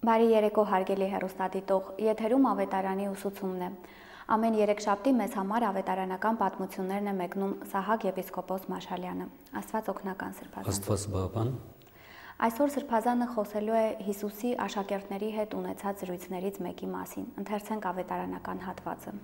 Բարի երեկո հարգելի հեռուստադիտող, եթերում ավետարանի ուսուցումն է։ Ամեն երեքշաբթի մեզ համար ավետարանական պատմություններն է մեկնում Սահակ եպիսկոպոս Մաշալյանը։ Աստված օգնական սրբազան։ Աստված բավական։ Այսօր սրբազանը խոսելու է Հիսուսի աշակերտների հետ ունեցած զրույցներից մեկի մասին։ Ընթերցենք ավետարանական հատվածը։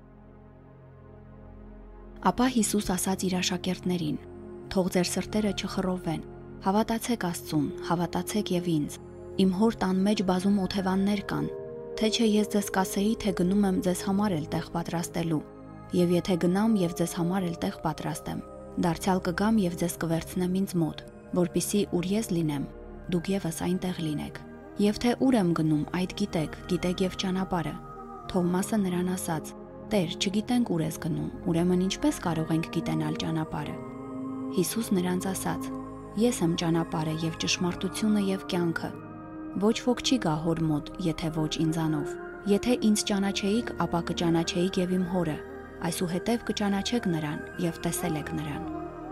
Ապա Հիսուս ասաց իր աշակերտներին. «Թող ձեր սրտերը չխռովվեն, հավատացեք Աստծուն, հավատացեք եւ ինձ։ Իմ հոր տան մեջ բազում օթևաններ կան, թե չէ ես ձեզ կասեի, թե գնում եմ ձեզ համար էլ տեղ պատրաստելու, եւ եթե գնամ եւ ձեզ համար էլ տեղ պատրաստեմ, դարձյալ կգամ եւ ձեզ կվերցնեմ ինձ մոտ, որպիսի ուր ես լինեմ, դուք եւս այնտեղ լինեք։ Եվ թե ուր եմ գնում, այդ գիտեք եւ ճանապարհը»։ Թովմասը նրան ասաց. «Տեր, չգիտենք ուր ես գնում, ուրեմն ինչպես կարող ենք գիտենալ ճանապարհը»։ Հիսուս նրանց ասաց. «Ես եմ ճանապարհը եւ ճշմարտությունը եւ կյանքը։ Ոչ ոք չի գա հոր մոտ, եթե ոչ ինձանով։ Եթե ինձ ճանաչեիք, ապա կճանաչեիք եւ իմ հորը, այսուհետեւ կճանաչեք նրան եւ տեսել եք նրան։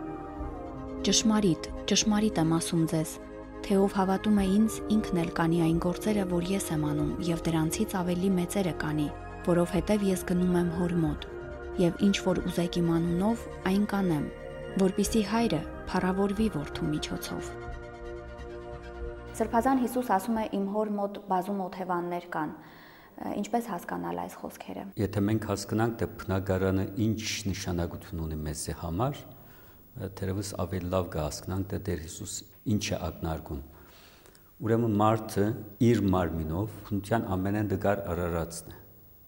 Ճշմարիտ եմ ասում ձեզ, թե ով հավատում է ինձ, ինքն էլ կանի այն գործերը, որ ես եմ անում, եւ դրանցից ավելի մեծերը կանի, որովհետեւ ես գնում եմ հոր մոտ, եւ ինչ որ ուզեք իմ անունով, այն կանեմ, որպիսի հայրը փառավորվի որդու միջոցով»։ Սրբազան Հիսուս ասում է իմ հոր մոտ բազում օթևաններ կան։ Ինչպես հասկանալ այս խոսքերը։ Եթե մենք հասկանանք, թե բնակարանը ինչ նշանակություն ունի մեզի համար, թերևս ավելի լավ կհասկանանք, թե Տեր Հիսուս ինչ է ակնարկում։ Ուրեմն մարդը իր մարմինով քնության ամենեն դգար արարածն է։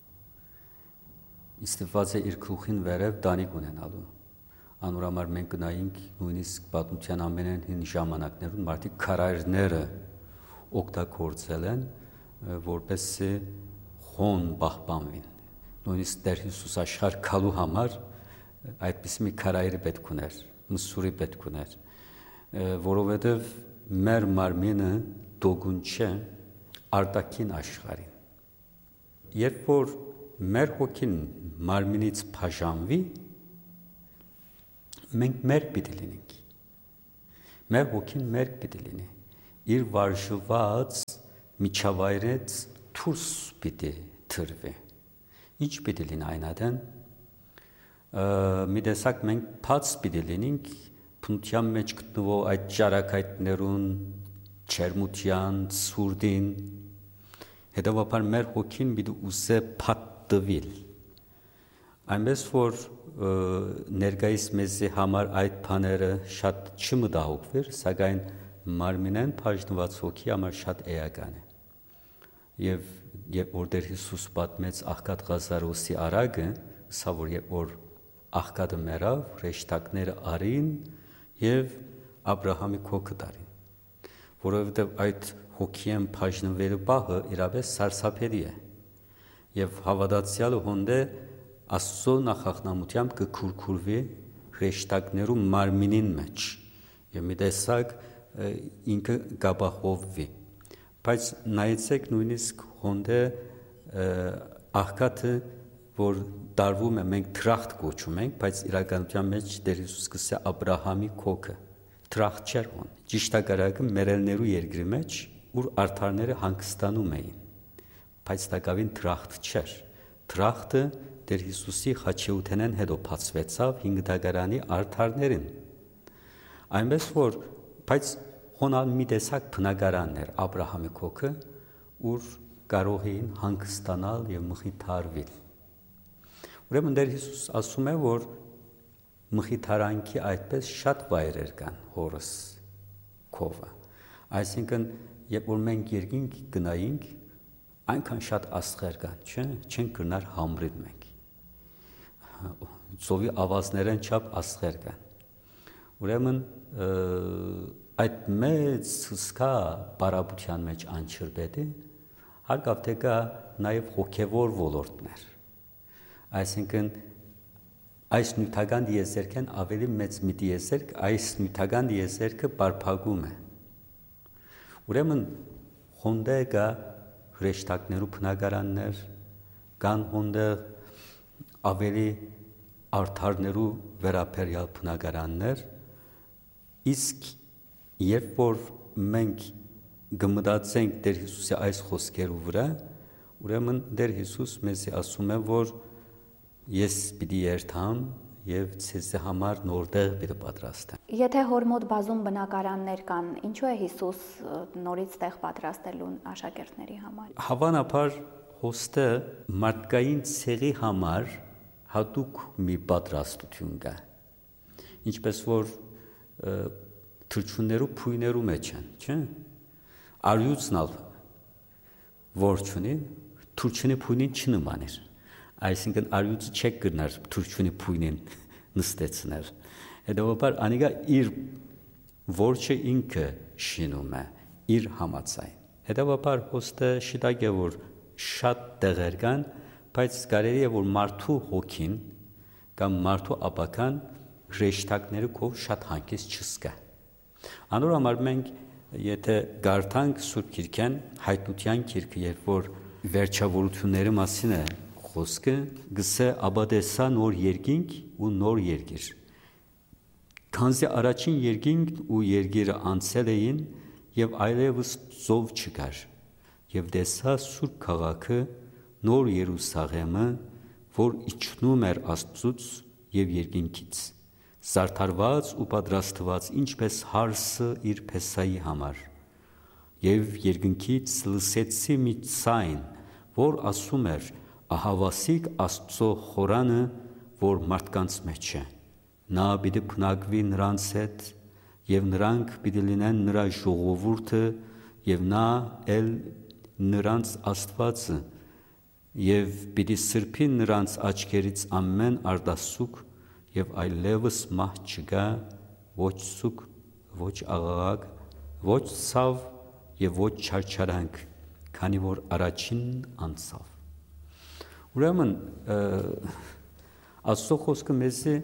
Իստված է իր գլուխին վերև դանիք ունենալու։ Անոր համար մենք գնայինք նույնիսկ պատմության ամենեն հին ժամանակներում մարդիկ քարայրները օգտագործել են, որպեսզի խոն պահպանվին։ Նույնիսկ Տեր Հիսուս աշխարհ քալու համար այդպես մի քարայրի պետք ուներ, մսուրի պետք ուներ, որովհետև մեր մարմինը դոգուն չէ արտաքին աշխարհին։ Երբ որ մեր հոգին մարմինից բաժանվի, մենք մերկ պիտի լինենք։ Մեր հոգին մերկ պիտի լինի։ Իր վարժված միջավայրից դուրս պիտի թրվի։ Ինչ պիտի լինի այն ադեն։ Մի տեսակ մենք բաց պիտի լինենք փնության մեջ գտնվող այդ ճարակայտներուն, չերմության, սուրդին։ Հետևաբար մեր հոգին պիտի ուզե փաթտվել։ Այնպես որ ներկայիս մեզի համար այդ բաները շատ չմտահոգվեր, սակայն մարմինեն բաժնված հոգի համար շատ էական է։ Եվ որ Տեր Հիսուս պատմեց աղքատ Ղազարոսի արագը, սա որ երբ որ աղքատը մեռավ, հրեշտակները արին եւ Աբրահամի քոքը տարին, որովհետեւ այդ հոգիեն բաժնվելու բախը իրապես սարսափելի է։ Եվ հավատացյալը հոնդե Աստծո նախախնամությամբ կքուրքուրվի հրեշտակներու մարմինին մեջ եւ մի տեսակ ինքը կապահովվի։ Բայց նայեցեք նույնիսկ հոնդե աղքատը, որ տարվում է, մենք թրախտ կոչում ենք, բայց իրականության մեջ Տեր Հիսուս կսե Աբրահամի քոքը թրախտ չէր հոն։ Ճիշտակարակը մերելներու երկրի մեջ, ուր արդարները հանգստանում էին, բայց տակավին թրախտ չէր։ Թրախտը Տեր Հիսուսի խաչեութենեն հետո բացվեցավ 5 դագարանի արդարներին։ Այնպես որ, բայց հոնալ մի տեսակ բնակարաններ Աբրահամի քոքը, ուր կարող էին հանգստանալ եւ մխիթարվել։ Ուրեմն Տեր Հիսուս ասում է, որ մխիթարանքի այդպես շատ վայրեր կան հորս քովը։ Այսինքն, երբ որ մենք երկինք գնայինք, այնքան շատ աստղեր կան, չէ՞, չեն կրնար համրել մենք։ Ծովի ավազներեն չափ աստղեր կան։ Ուրեմն այդ մեծ հսկա բարապության մեջ անչրբետի հարկավ թե կա նաև հոգևոր ոլորտներ։ Այսինքն այս նյութական դիեզերքեն ավելի մեծ մի դիեզերք, այս նյութական դիեզերքը բարփակում է։ Ուրեմն հոնդե կա հրեշտակներու բնակարաններ, կան հոնդե ավելի արդարներու վերաբերյալ բնակարաններ, իսկ երբ որ մենք գմտածենք Տեր Հիսուսի այս խոսքերու վրա, ուրեմն Տեր Հիսուս մեզի ասում է, որ ես պիտի երթամ եւ ցեզ համար նորտեղ պիտի պատրաստեմ։ Եթե հոր մոտ բազում բնակարաններ կան, ինչու է Հիսուս նորից տեղ պատրաստելու աշակերտների համար։ Հավանաբար հոստը մարդկային ցեղի համար հատուկ մի պատրաստություն կա։ Ինչպես որ թրջուններու փույներու մեջ են, չէ՞։ Արյուծն ալ որ չունի, թրջունի փույնին չնմաներ։ Այսինքն արյուծը չեք գնար թրջունի փույնին նստեցնել։ Հետևաբար անիկա իր որջը ինքը շինում է իր համացային։ Հետևաբար հոստը շիտակ է որ շատ տեղեր կան, բայց կարելի է որ մարդու հոգին կամ մարդու ապական հրեշտակները կով շատ հանգիստ չսկա։ Անոր համար մենք եթե գարտանք Սուրբ Գիրքեն հայտնության գիրքը, երբ որ վերջավորությունների մասին է խոսքը, գսե աբադեսա նոր երկինք ու նոր երկիր։ Քանզի առաջին երկինքն ու երկիրը անցել էին եւ այլևս ծով չկար։ Եվ դեսա Սուրբ քաղաքը նոր Երուսաղեմը, որ իջնում էր Աստծուց եւ երկինքից, զարդարված ու պատրաստված ինչպես հարսը իր փեսայի համար։ Եվ երկնքից լսեցի մի ցայն, որ ասում էր. ահավասիկ Աստծո խորանը, որ մարդկանց մեջ է։ Նա պիտի փնակվի նրանց հետ, եւ նրանք պիտի լինեն նրա ժողովուրդը, եւ նա էլ նրանց Աստվածը, եւ պիտի սրբի նրանց աչքերից ամեն արտասուք, եւ այլևս մահ չկա, ոչ սուք, ոչ աղաղակ, ոչ ցավ եւ ոչ չարչարանք, քանի որ առաջին անցավ։ Ուրեմն Աստծո խոսքը մեզի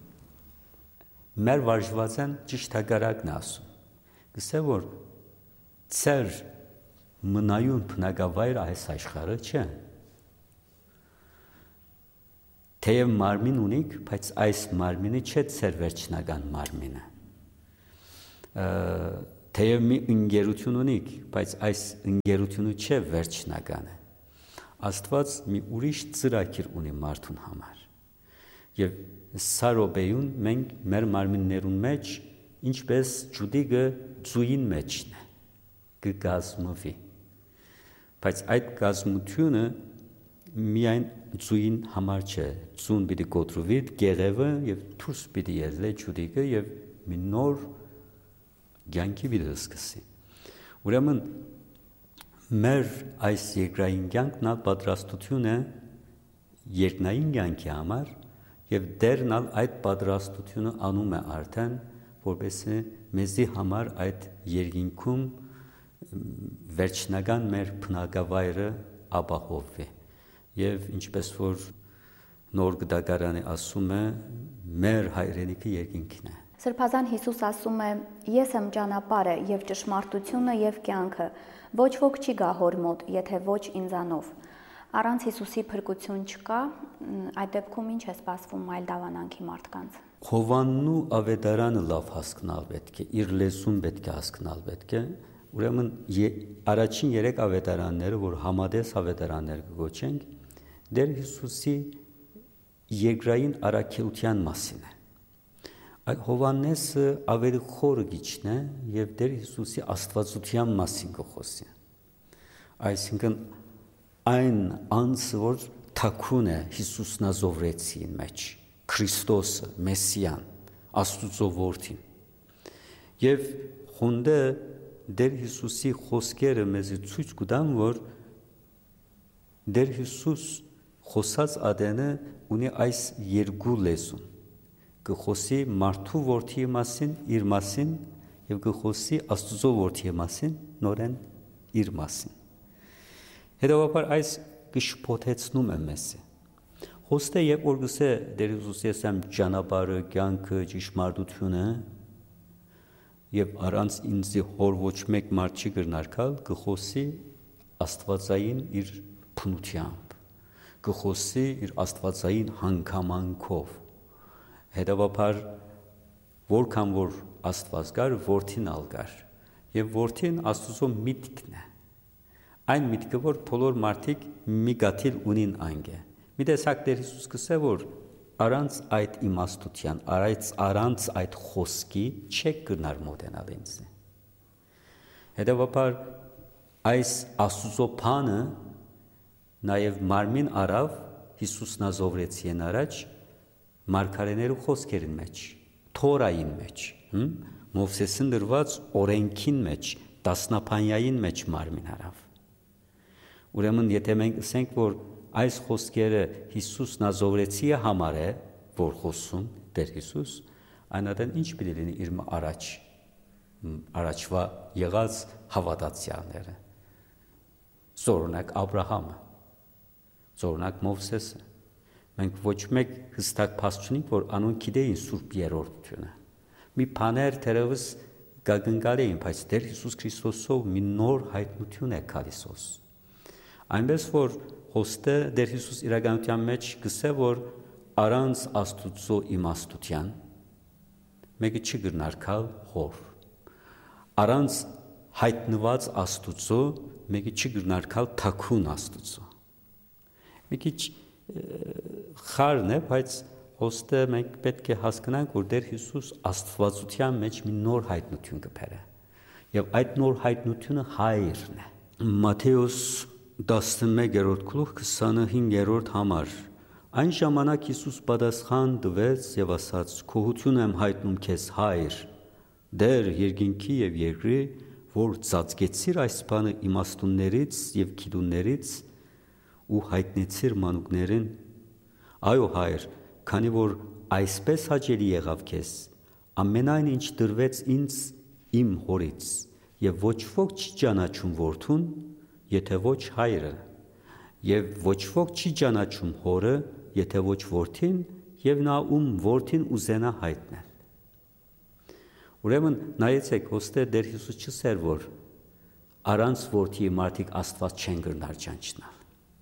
մեր վարժվածան ճիշտ հակառակն է ասում։ Գսե որ ծեր մնայուն բնակավայր այս աշխարհը չէ։ Թեև մարմին ունիք, բայց այս մարմինը չէ ծեր վերջնական մարմինը։ Թեև մի ընկերություն ունիք, բայց այս ընկերությունը չէ վերջնականը։ Աստված մի ուրիշ ծրագիր ունի մարդուն համար։ Եվ սա րոպեյուն մենք մեր մարմիններուն մեջ ինչպես ջուդիգը ծույին մեջն է, կգազմվի։ Բայց այդ գազմությունը միայն ծույին համար չէ, ծուն պիտի կոտրվի գեղևը եւ դուրս պիտի ելնե ջուդիգը եւ մի նոր կյանքի պիտի սկսի։ Ուրեմն մեր այս երկրային կյանքն ալ պատրաստություն է երկնային կյանքի համար եւ դերն ալ այդ պատրաստությունը անում է արդեն, որպեսզի մեզի համար այդ երկինքում վերջնական մեր բնակավայրը ապահովվի։ Եվ ինչպես որ նոր գդակարանը ասում է, մեր հայրենիքը երկինքն է։ Սրբազան Հիսուս ասում է. Ես եմ ճանապարհը եւ ճշմարտությունը եւ կյանքը։ Ոչ ոք չի գա հոր մոտ, եթե ոչ ինձանով։ Առանց Հիսուսի փրկություն չկա, այդ դեպքում ինչ է սպասվում այլ դավանանքի մարդկանց։ Հովանն ու ավետարանը լավ հասկանալ պետք է, իր լեզուն պետք է հասկանալ պետք է։ Ուրեմն առաջին 3 ավետարանները, որ համադես ավետարաններ կոչենք, Տեր Հիսուսի երկրային առաքելության մասին է։ Այդ Հովաննեսը ավելի խորը գիչն է եւ Տեր Հիսուսի աստվածության մասին կխոսի։ Այսինքն այն անձը, որ թաքուն է Հիսուսնազովրեցին մեջ, Քրիստոսը, Մեսիան, Աստուծո որդին։ Եվ խոնդը Տեր Հիսուսի խոսքերը մեզ ցույց կտան, որ Տեր Հիսուս խոսած ադենը ունի այս երկու լեզուն։ Կխոսի մարդու որդիի մասին, իր մասին, եւ կխոսի Աստուծո որդիի մասին, նորեն իր մասին։ Հետևաբար այս կշփոթեցնում է մեզ։ Խոստե երբ որ գսե Տեր Հիսուսի ասեմ ճանապարհը, կյանքը, ճշմարտությունը, եւ առանց ինձի հոր ոչ մեկ մարդ չի կրնարկալ, կխոսի Աստվածային իր փնությամբ, կխոսի իր Աստվածային հանգամանքով։ Հետևաբար որքան որ Աստված կար, որդին ալ կար, Եվ որդին Աստծո միտքն է։ Այն միտքը, որ բոլոր մարդիկ մի գաթիլ ունին այնգե։ Մի տեսակ Տեր Հիսուս կսե, որ առանց այդ իմաստության, առանց այդ խոսքի չեք գնար մոտենալ ինձ։ Հետևաբար այս Աստծո բանը նաև մարմին արավ Հիսուսն ազովրեցին առաջ մարգարեներու խոսքերին մեջ, Թորային մեջ, Մովսեսին դրված օրենքին մեջ, տասնապանյային մեջ մարմին արավ։ Ուրեմն եթե մենք ասենք, որ այս խոսքերը Հիսուսն ազովրեցի համար է, որ խոսում Տեր Հիսուս, այնադեն ինչ պիտի լինի իր առաջվա եղած հավատացյալները։ Զորունակ Աբրահամը, զորունակ Մովսեսը։ Մենք ոչ մեկ հստակ փաստ չունենք, որ անուն գիտեին Սուրբ Երրորդությունը։ Մի բաներ թերևս գագնգալ էին, բայց Տեր Հիսուս Քրիստոսով մի նոր հայտնություն է գալիս։ Այնպես որ հոստը Տեր Հիսուս իրականության մեջ գսե, որ առանց Աստուծո իմաստության մեկը չի գնար գալ հոր։ Առանց հայտնված Աստուծո մեկը չի գնար գալ թաքուն Աստուծո։ Մի քիչ խառն է, բայց հոստը մենք պետք է հասկանանք, որ Տեր Հիսուս Աստվածության մեջ մի նոր հայտնություն կբերե։ Եվ այդ նոր հայտնությունը հայրն է։ Մատթեոս 11-րդ գլուխ 25-րդ համար։ Այն ժամանակ Հիսուս պատասխան տվեց եւ ասաց. «Գոհություն եմ հայտնում քեզ, Հայր, Տեր երկինքի եւ երկրի, որ ծածկեցիր այս բանը իմաստուններից եւ գիտուններից ու հայտնեցիր մանուկներին։ Այո, Հայր, քանի որ այսպես հաճելի եղավ քեզ, ամենայն ինչ դրվեց ինձ իմ հորից, եւ ոչ ոք չի ճանաչում որդուն, եթե ոչ հայրը, եւ ոչ ոք չի ճանաչում հորը, եթե ոչ որդին, եւ նա ում որդին ուզենա հայտնել»։ Ուրեմն նայեցեք, հոստե Տեր Հիսուս չսեր, որ առանց որդի մարդիկ Աստված չեն գրնար ճանչնալ։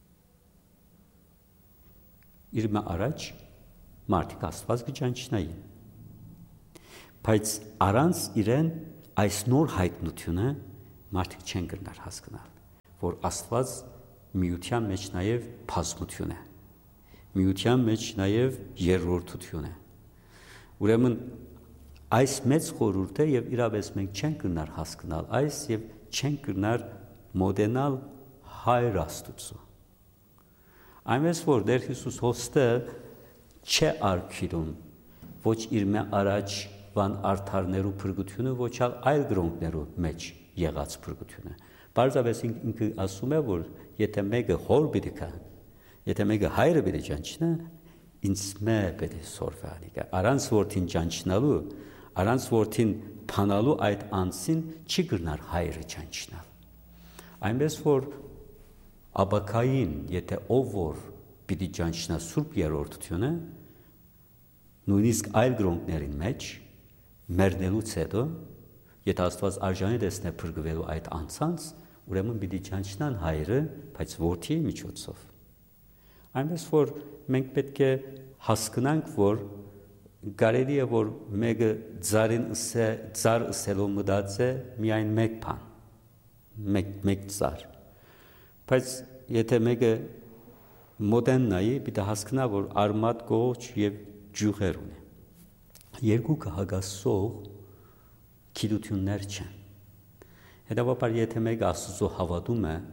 Իր առաջ մարդիկ Աստված կճանչնային։ Բայց առանց իրեն այս նոր հայտնությունը մարդիկ չեն գրնար հասկանալ, որ Աստված միության մեջ նաև բազմություն է, միության մեջ նաև երրորդություն է։ Ուրեմն այս մեծ խորհուրդ է եւ իրապես մենք չենք գրնար հասկանալ այս եւ չենք գրնար մոդենալ Հայր Աստծո։ Այնպես որ Տեր Հիսուս հոստը չէ արգիրում ոչ իր առաջ վան արդարներու փրկությունը, ոչ այլ գրոնքներու մեջ եղած փրկությունը։ Պարզապես ինքը ասում է, որ եթե մեկը հոր պիտի կա, եթե մեկը հայրը պիտի ճանչնա, ինձ մե պիտի սորվի անիկա։ Առանց որդին ճանչնալու, առանց որդին փանալու այդ անձին չի գրնար հայրը ճանչնալ։ Այնպես որ Աբակային, եթե ով որ պիտի ճանչնա Սուրբ Երրորդությունը, նույնիսկ այլ գրոնքներին մեջ մեռնելուց հետո, եթե Աստված արժանի տեսնե փրկվելու այդ անձանց, ուրեմն պիտի ճանչնան հայրը, բայց որդի միջոցով։ Այնպես որ մենք պետք է հասկանանք, որ կարելի է որ մեկը ծար ըսելով մտածե միայն մեկ բան, մեկ ծար։ Բայց եթե մեկը մոդեն նայի, պիտի հասկանա, որ արմատ կոչ եւ ջուղեր ունի։ Երկուքը հագասող գիտություններ չեն։ Հետևաբար եթե մեկը Աստծո հավատում է,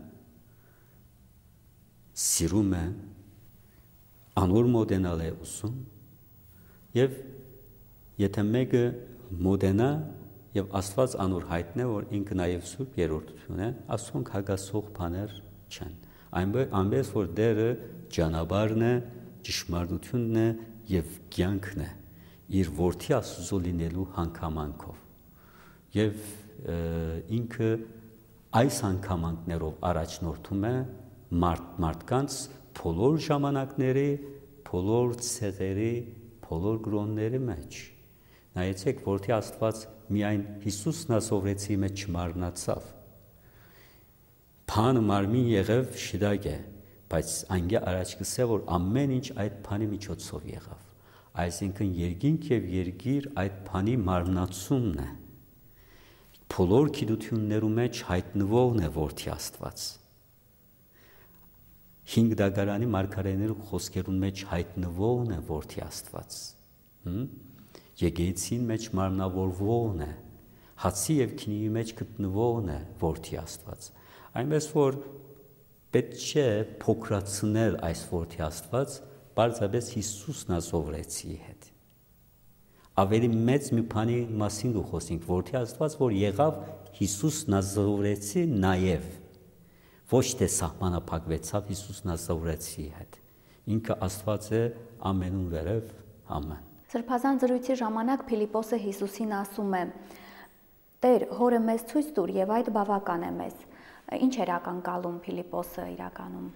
սիրում է, անոր մոդենալ է ուսում, եւ եթե մեկը մոդենա եւ Աստված անոր հայտնե, որ ինքը նաեւ Սուրբ Երրորդություն է, ասոնք հագասող բաներ չեն։ Այնպես որ Տերը ճանապարհն է, ճշմարտությունն է եւ կյանքն է իր որդի Աստծո լինելու հանգամանքով։ Եվ ինքը այս հանգամանքներով առաջնորդում է մարդկանց բոլոր ժամանակների, բոլոր ցեղերի, բոլոր գրոնների մեջ։ Նայեցեք, որդի Աստված միայն Հիսուսն ասովրեցի մեջ չմարմնացավ։ Բանը մարմին եղավ շիդակ է, բայց անգե առաջ գսե, որ ամեն ինչ այդ բանի միջոցով եղավ։ Այսինքն երկինք եւ երկիր այդ բանի մարմնացումն է։ բոլոր գիտություններու մեջ հայտնվողն է որդի Աստված։ 5 դագարանի մարգարեներու խոսքերուն մեջ հայտնվողն է որդի Աստված։ Եկեղեցին մեջ մարմնավորվողն է, հացի եւ քինիի մեջ գտնվողն է որդի Աստված։ Այնպես որ պետք չէ փոքրացնել այս որդի Աստված, բարձրապես Հիսուսն է սովորեցի հետ։ Ավելի մեծ մի բանի մասին դու խոսենք, որդի Աստված, որ եղավ Հիսուսն է սովորեցի նաև, ոչ թե սահմանափակվեցավ Հիսուսն է սովորեցի հետ։ Ինքը Աստված է ամենուն վերև, ամեն։ Սրբազան զրույցի ժամանակ Փիլիպոսը Հիսուսին ասում է. «Տեր, հորը մեզ ցույց տուր եւ այդ բավական է մեզ»։ Ինչ էր ակնկալում Փիլիպոսը իրականում։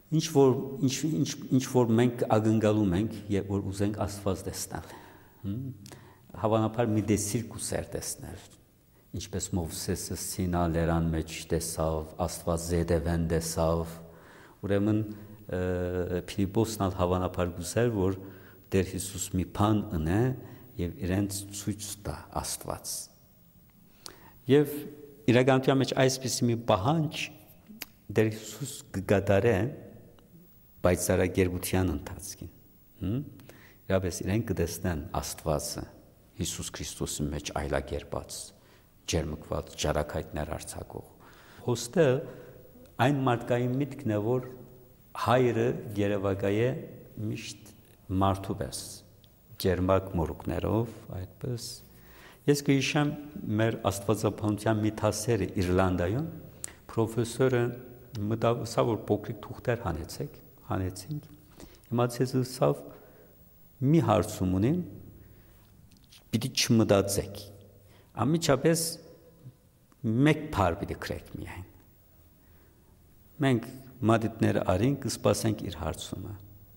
Ինչ որ մենք ակնկալում ենք, երբ որ ուզենք Աստված տեսնել։ Հավանաբար մի դեսիր կուզեր տեսնել, ինչպես Մովսեսը Սինա լերան մեջ տեսավ, Աստված զետևեն տեսավ, ուրեմն Փիլիպոսն հավանաբար կուզեր, որ Տեր Հիսուս մի բան ունե եւ իրենց ցույց տա Աստված։ Եվ իրականության մեջ այսպիսի մի պահանջ Տեր Հիսուս կգադարե պայծառագերության ընթացքին։ Իրապես իրենք կտեսնեն Աստվածը Հիսուս Քրիստոսի մեջ այլակերպած, ջերմկված, ճարակայտներ արձակող։ Հոստը այն մարդկային միտքն է, որ հայրը երևակայե միշտ մարդու պես, ջերմակ մորուքներով, այդպես։ Ես կհիշեմ մեր աստվածապանության մի դասերը Իռլանդայում, պրոֆեսորը մտավ, սա որ փոքրիկ թուղթեր հանեցինք, իմացեց սավ մի հարցում ունին, պիտի չմտածեք, անմիջապես մեկ բառ պիտի գրեք միայն։ Մենք մատիտները արինք, կսպասենք իր հարցումը։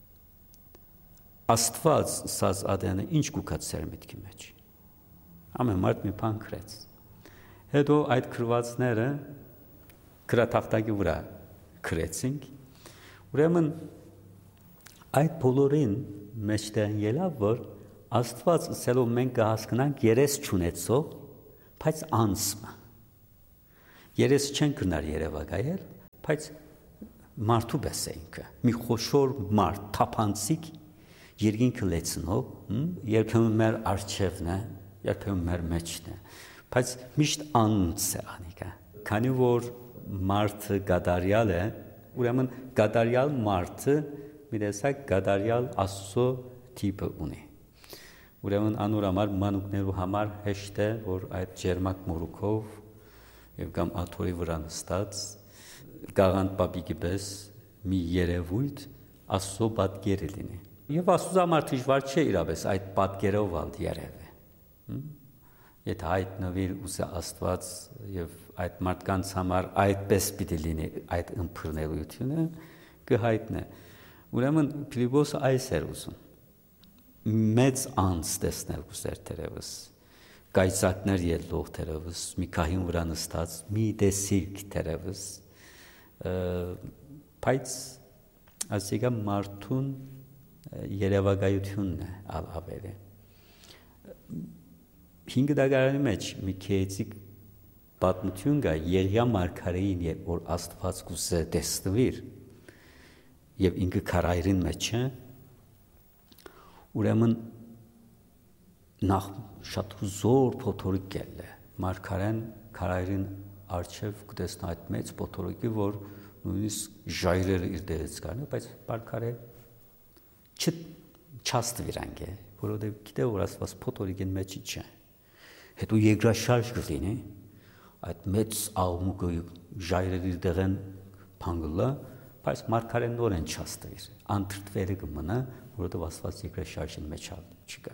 Աստված սազ ադենը ինչ կուքացեր միտքի մեջ։ Ամեն մարդ մի բան գրեց։ Հետո այդ գրվածները գրատախտակի վրա գրեցինք։ Ուրեմն այդ բոլորին մեջտեղ ելավ, որ Աստված ասելով մենք կհասկանանք երես չունեցող, բայց անսմը։ Երես չեն կնար երևակայել, բայց մարդու պես է ինքը, մի խոշոր մարդ, թափանցիկ, երկինքը լեցնող, երբեմն մեր արջևն է, երբեմն մեր մեջն է, բայց միշտ անց է անիկա։ Քանի որ մարդը գադարյալ է, ուրեմն գադարյալ մարդը մի տեսակ գադարյալ Աստծո տիպը ունի։ Ուրեմն անոր համար մանուկներու համար հեշտ է, որ այդ ջերմակ մորուքով եւ կամ աթոռի վրա նստած գաղանդ պապիկի պես մի երևույթ Աստծո պատկերը լինի։ Եվ Աստծո համար դժվար չէ իրապես այդ պատկերով ալ երևի։ Եթե հայտնվիր ուզե Աստված եւ այդ մարդկանց համար այդպես պիտի լինի այդ ըմբռնելությունը կհայտնե։ Ուրեմն Փիլիպոսը այս էր ուզում։ Մեծ անց տեսնել ուզեր թերևս, կայծակներ ելող թերևս, մի քահին վրա նստած, մի տեսիք թերևս, բայց ասիկա մարդուն երևակայությունն է ավելի։ 5 դագարանի մեջ մի քեեցիկ պատմություն կա Եղիա մարգարեին, երբ որ Աստված կուզե տեսնվիր, եւ ինքը քարայրին մեջ է, ուրեմն նախ շատ զոր փոթորիկ է մարգարեն քարայրին արչև կտեսնա այդ մեծ փոթորիկի, որ նույնիսկ ժայռերը իր դերից կան, բայց մարգարեն չաստվիրանք է, որովհետև գիտե որ Աստված փոթորիկին մեջի չէ։ Հետո երկրաշարժ կլինի, այդ մեծ աղմուկը ժայռերի դեղեն փանգլա, բայց մարգարեն նորեն չաստվիր, անթրթվերը կմնա, որովհետև Աստված երկրաշարժին մեջ չկա։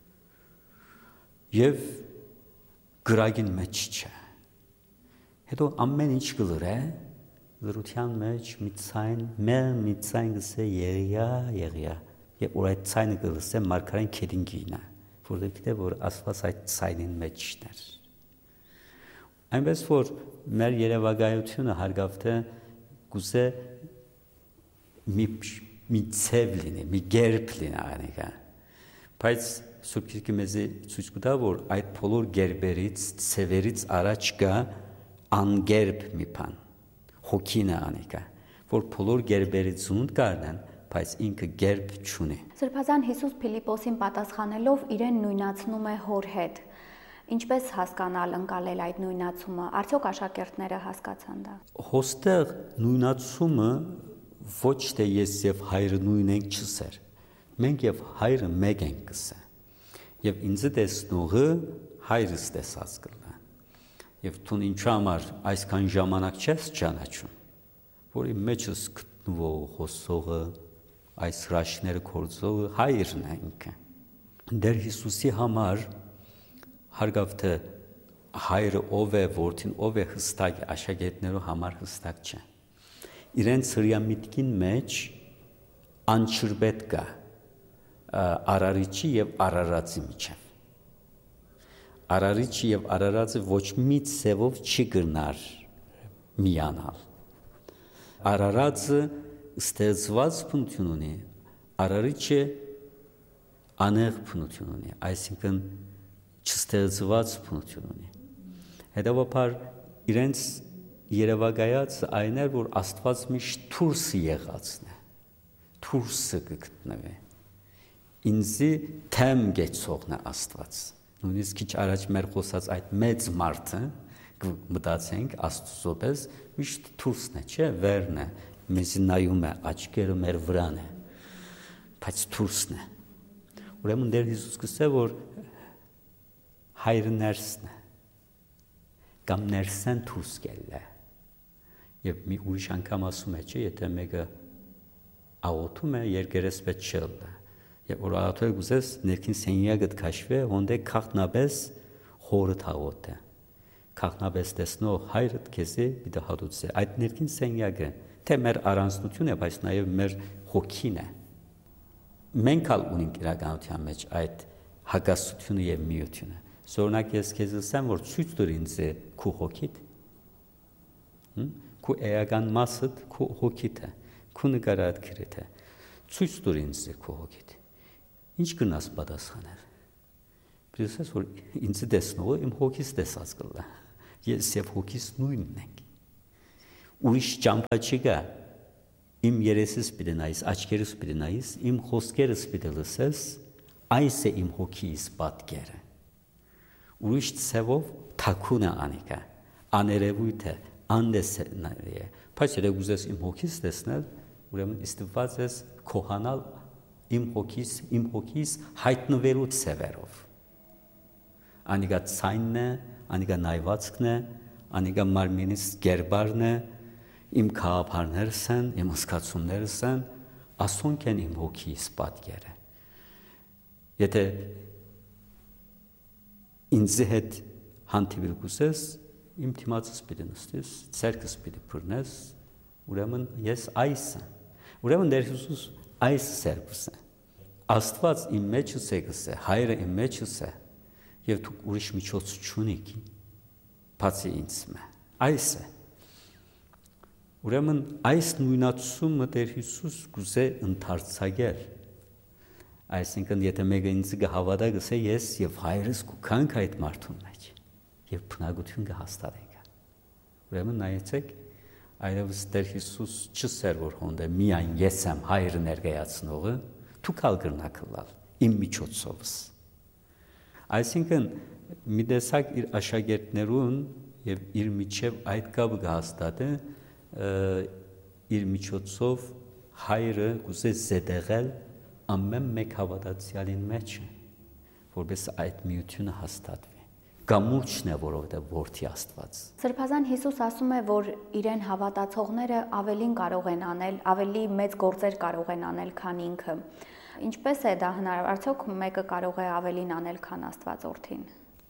Եվ գրագին մեջ չէ։ Հետո ամեն ինչ կլրե, լրության մեջ մի ցայն գսե Եղիա, եւ որ այդ ցայնը գսե մարգարեն քեդին գինա, որովհետև գիտե որ Աստված այդ ցայնին մեջն էր։ Այնպես որ մեր երևակայությունը հարգավթե գուսե մի ցև լինի, մի գերբ լինի անիկա։ Բայց Սուրբ Գիրքը մեզ ցույց կտա, որ այդ բոլոր գերբերից, ցևերից առաջ կա անգերբ մի բան, հոգին է անիկա, որ բոլոր գերբերից զունդ կառնան, բայց ինքը գերբ չունի։ Սրբազան Հիսուս Փիլիպոսին պատասխանելով իրեն նույնացնում է հոր հետ։ Ինչպես հասկանալ, ընկալել այդ նույնացումը, արդյոք աշակերտները հասկացան դա։ Հոստեղ նույնացումը ոչ թե ես եւ հայրը նույն ենք չսեր։ Մենք եւ հայրը մեկ ենք կսե։ Եվ ինձ տեսնողը հայրս տեսած կլա։ Եվ դու ինչու համար այսքան ժամանակ չես ճանաչում, որի մեջս գտնվող հոսողը, այս հրաշքները կործողը հայրն է ինքը։ Դեր Հիսուսի համար հարգավ թե հայրը ով է, որդին ով է հստակ է, աշակերտներու համար հստակ չէ։ Իրենց հրյամիտքին մեջ անչրբետ կա արարիչի եւ արարածի միջև։ Արարիչի եւ արարածը ոչ մի ցևով չի գնար միանալ։ Արարածը ստեղծված բնություն ունի, արարիչը անեղ բնություն ունի, այսինքն չստեղծված բնություն ունի։ Հետևաբար իրենց երևակայած այն էր, որ Աստված միշտ դուրսը եղածն է, դուրսը գտնվի։ Ինձի թեմ գեցողն է Աստված։ Նույնիսկ քիչ առաջ մեր խոսած այդ մեծ մարդը մտածենք Աստծո պես միշտ դուրսն է, չէ, վերն է, մեզ նայում է, աչքերը մեր վրան է, բայց դուրսն է։ Ուրեմն Տեր Հիսուս կսե որ հայրը ներսն է, կամ ներսեն դուրս գելն է։ Եվ մի ուրիշ անգամ ասում է, չէ, եթե մեկը աղոթում է, երկերես պետք չլը։ Եվ որ աղոթել գուզես ներքին սենյակը քաշվե, հոնդե քաղտնաբես խորը թաղոտ է։ Քաղտնաբես տեսնող հայրդ քեզի պիտի հատուցե։ Այդ ներքին սենյակը թե մեր առանձնություն է, բայց նաև մեր հոգին է։ Մենք ալ ունենք իրականության մեջ այդ հակասությունը եւ միությունը։ Սորնակ ես քեզ ասեմ, որ ցույց տուր ինձ քու հոգիդ։ Քու էական մասդ քու հոգիդ է, քու նկարած քրեթ է։ Ցույց տուր ինձ քու հոգիդ։ Ինչ կնաս պատասխանել։ Պրեսես որ ինձ տեսնողը իմ հոգիս տեսած կլա։ Ես եւ հոգիս նույնն ենք։ Ուրիշ ճամփա չկա։ Իմ երեսս պիտի նայես, աչքերս պիտի նայես, իմ խոսքերս պիտի լսես, այս է իմ հոգիս պատկերը։ Ուրիշ ցևով թակուն է անիկա, աներևույթ է, անդեսնալի է։ Բայց եթե ուզես իմ հոգիս տեսնել, ուրեմն ստիպված ես քոհանալ իմ հոգիս հայտնվելու ցևերով։ Անիկա ցայնն է, անիկա նայվածքն է, անիկա մարմինիս գերբարն է, իմ քահապարներս են, իմ սկացումներս են, ասոնք են իմ հոգիս պատկերը։ Եթե ինձ հետ հանդիպել կուզես, իմ թիմացս պիտի նստես, ցերկս պիտի բռնես, ուրեմն ես այս եմ։ Ուրեմն Տեր Հիսուս այս սերբս է։ Աստված իմ մեջս է գսե, հայրը իմ մեջս է, եւ դու ուրիշ միջոց չունիք, բացի ինձ մե։ Այս է։ Ուրեմն այս նույնացումը Տեր Հիսուս կուզե ընդարձակել։ Այսինքն եթե մեկը ինձ կհավատա գսե ես եւ հայրս կուքանք այդ մարդուն մեջ եւ բնակություն կհաստատենք։ Ուրեմն նայեցեք այլևս Տեր Հիսուս չսեր որ հոնդե միայն ես եմ հայրը ներկայացնողը, դու կալ գրնակլալ իմ միջոցովս։ Այսինքն մի տեսակ իր աշակերտներուն եւ իր միջև այդ կապը կհաստատե իր միջոցով հայրը կուզե զետեղել ամեն մեկ հավատացյալին մեջ որպես այդ միությունը հաստատվի։ Գամուրջն է, որովհետև որդի Աստված։ Սրբազան Հիսուս ասում է, որ իրեն հավատացողները ավելին կարող են անել, ավելի մեծ գործեր կարող են անել, քան ինքը։ Ինչպես է դա հնարավոր, արդյոք մեկը կարող է ավելին անել, քան Աստված որդին։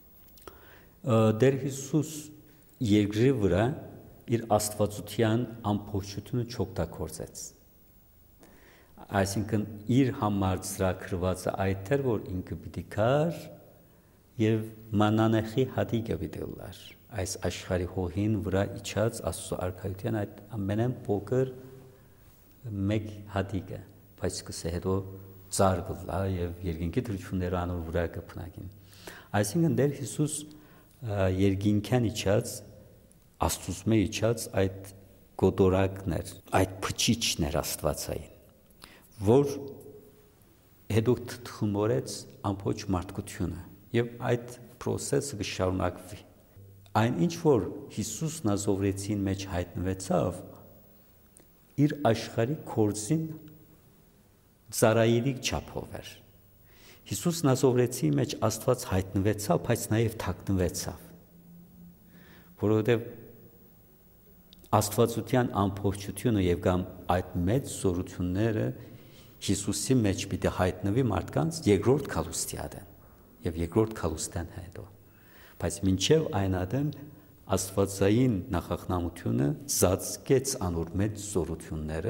Տեր Հիսուս երկրի վրա իր աստվածության ամբողջությունը չօգտագործեց։ Այսինքն իր համար ծրագրվածը այդ էր, որ ինքը պիտի կար եւ մանանեխի հատիկը պիտի լար։ Այս աշխարհի հողին վրա իջած Աստծո արքայության այդ ամենեն փոքր մեկ հատիկը, բայց կսե հետո ծառ գլա եւ երկինքի դրությունները անոր վրա կփնագին։ Այսինքն Տեր Հիսուս երկինքան իջած Աստծո իջած այդ գոտորակներ, այդ փչիչներ Աստվածային, որ հետո թխմորեց ամբողջ մարդկությունը եւ այդ process-ը կշարունակվի։ Այն ինչ որ Հիսուս Նազովրեցին մեջ հայտնվեցավ, իր աշխարհի կորձին ծառայելի չափով էր։ Հիսուս Նազովրեցի մեջ Աստված հայտնվեցավ, բայց նաև թաքնվեցավ, որովհետև Աստվածության ամբողջությունը եւ կամ այդ մեծ զորությունները Հիսուսի մեջ պիտի հայտնվի մարդկանց երկրորդ քալուստիադեն եւ երկրորդ քալուստան հետո, բայց մինչեւ այն ադեն Աստվածային նախախնամությունը ծածկեց անոր մեծ զորությունները,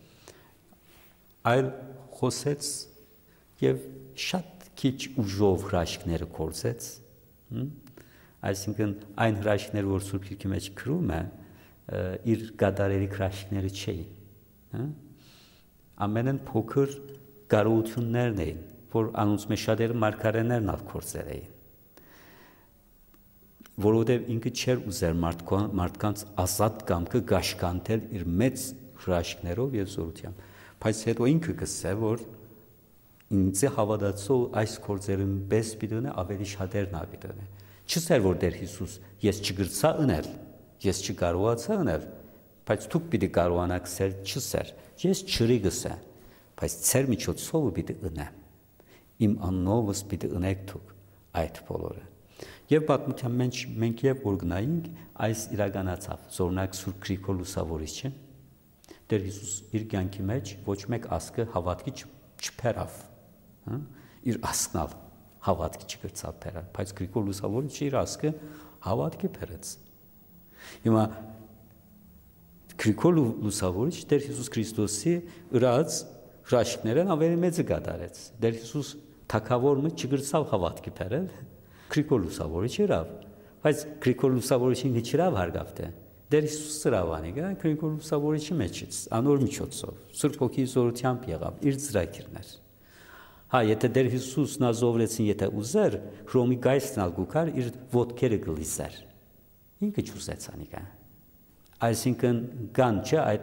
այլ խոսեց եւ շատ քիչ ուժով հրաշքները կորցեց, այսինքն այն հրաշքները, որ Սուրբ Գիրքի մեջ գրում է, իր գադարերի հրաշքները չէին, ամենն փոքր կարողություններն էին, որ անոնց մեջ շատերը մարգարեներն ալ կորցել էին, որովհետև ինքը չէր ուզեր մարդկանց ազատ կամքը գաշկանտել իր մեծ հրաշքներով եւ զորությամբ, բայց հետո ինքը գսե, որ ինձ հավատացող այս կորձերին պես պիտի ավելի շատերն ապիտոնե։ Չսեր որ Տեր Հիսուս ես չգրցա ունել, ես չկարողացա ունել, բայց դուք պիտի կարողանաք սեր չսեր, ես չրի գսե, բայց ծեր միջոցով պիտի ունեմ, իմ աննովս պիտի ունեք դուք այդ բոլորը։ Եվ պատմության մեջ մենք եւ օրգնայինք այս իրականացավ, զորնակ Սուրբ Գրիգոր Լուսավորիչը, Տեր Հիսուս իր կյանքի մեջ ոչ մեկ ասկը հավատքի չփերավ, իր ասկնալ հավատքի չգրցավ փերավ, բայց Գրիգոր Լուսավորիչը իր ասկը հավատքի փերեց։ Հիմա Գրիգոր Լուսավորիչ Տեր Հիսուս Քրիստոսի ըրած հրաշքներն ավելի մեծը կատարեց։ Տեր Հիսուս թագավորը չգրցավ հավատքի փերել, Գրիգոր Լուսավորիչը իրավ, բայց Գրիգոր Լուսավորիչին չիրավ հարգավտե։ Տեր Հիսուսը ռավանի գա Գրիգոր Լուսավորիչի մեջից, անոր միջոցով, Սուրբ Հոգի զորությամբ եղավ, իր ծրագիրներ։ Հա, եթե Տեր Հիսուսն Նազովրեցին եթե ուզեր, Հռոմի գայսն ալ գուքար իր ոտքերը գլիսեր։ Ինքը չուզեց անիկա։ Այսինքն կան չէ այդ